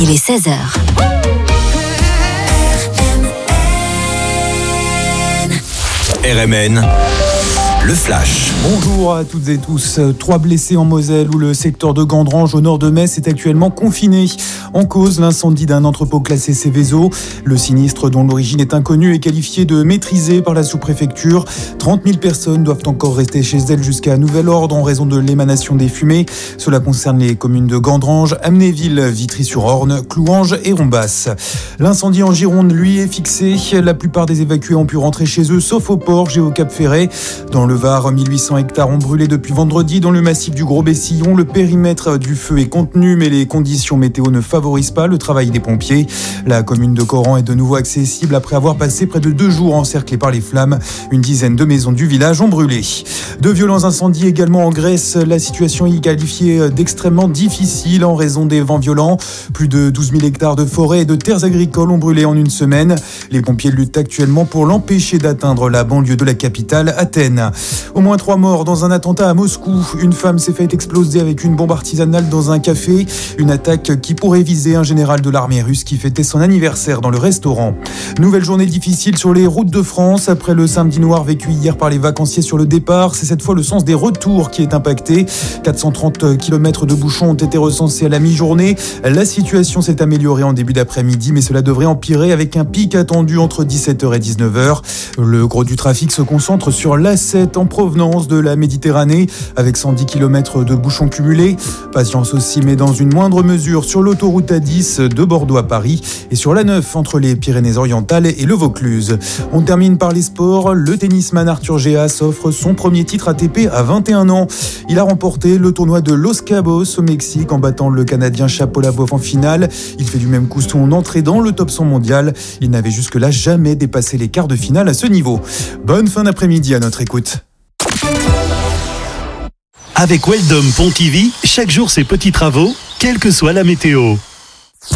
Il est 16h. RMN, le flash. Bonjour à toutes et tous. 3 blessés en Moselle où le secteur de Gandrange au nord de Metz est actuellement confiné. En cause, l'incendie d'un entrepôt classé Céveso. Le sinistre, dont l'origine est inconnue, est qualifié de maîtrisé par la sous-préfecture. 30 000 personnes doivent encore rester chez elles jusqu'à nouvel ordre en raison de l'émanation des fumées. Cela concerne les communes de Gandrange, Amnéville, Vitry-sur-Orne, Clouanges et Rombas. L'incendie en Gironde, lui, est fixé. La plupart des évacués ont pu rentrer chez eux, sauf au Porge et au Cap-Ferret. Dans le Var, 1800 hectares ont brûlé depuis vendredi dans le massif du Gros-Bessillon. Le périmètre du feu est contenu, mais les conditions météo ne favorisent pas le travail des pompiers. La commune de Coran est de nouveau accessible après avoir passé près de 2 jours encerclée par les flammes. Une dizaine de maisons du village ont brûlé. De violents incendies également en Grèce. La situation y est qualifiée d'extrêmement difficile en raison des vents violents. Plus de 12 000 hectares de forêts et de terres agricoles ont brûlé en une semaine. Les pompiers luttent actuellement pour l'empêcher d'atteindre la banlieue de la capitale, Athènes. Au moins 3 morts dans un attentat à Moscou. Une femme s'est fait exploser avec une bombe artisanale dans un café. Une attaque qui pourrait viser un général de l'armée russe qui fêtait son anniversaire dans le restaurant. Nouvelle journée difficile sur les routes de France. Après le samedi noir vécu hier par les vacanciers sur le départ, c'est cette fois le sens des retours qui est impacté. 430 km de bouchons ont été recensés à la mi-journée. La situation s'est améliorée en début d'après-midi, mais cela devrait empirer avec un pic attendu entre 17h et 19h. Le gros du trafic se concentre sur l'A7 en provenance de la Méditerranée, avec 110 km de bouchons cumulés. Patience aussi, mais dans une moindre mesure, sur l'autoroute A10 de Bordeaux à Paris et sur l'A9 entre les Pyrénées-Orientales et le Vaucluse. On termine par les sports. Le tennisman Arthur Géas offre son premier titre ATP à 21 ans. Il a remporté le tournoi de Los Cabos au Mexique en battant le Canadien Shapovalov en finale. Il fait du même coup son entrée dans le top 100 mondial. Il n'avait jusque-là jamais dépassé les quarts de finale à ce niveau. Bonne fin d'après-midi à notre écoute. Avec Weldom Pontivy, chaque jour ses petits travaux, quelle que soit la météo.